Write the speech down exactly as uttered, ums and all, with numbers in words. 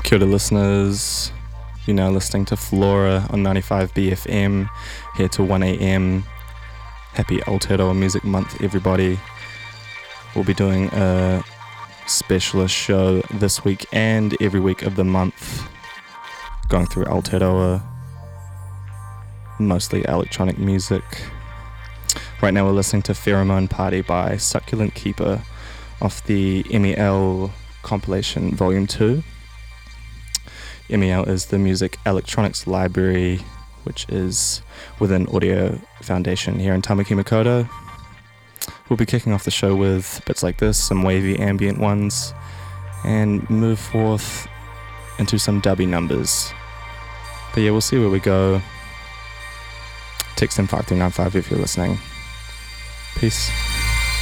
Kia ora listeners, you're now listening to Flora on ninety-five B F M, here till one a.m. Happy Aotearoa Music Month, everybody. We'll be doing a specialist show this week and every week of the month, going through Aotearoa, mostly electronic music. Right now we're listening to Pheromone Party by Succulent Keeper off the M E L compilation Volume two. M E L is the Music Electronics Library, which is within Audio Foundation here in Tamaki Makaurau. We'll be kicking off the show with bits like this, some wavy ambient ones, and move forth into some dubby numbers. But yeah, we'll see where we go. Text in five three nine five if you're listening. Peace.